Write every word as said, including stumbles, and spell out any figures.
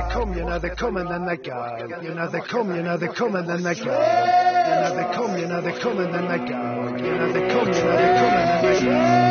come, you know they come and then they go. You know they come, you know they come and then they go. You know they come, you know they come and then they go. You know they come, you know they come and then they go.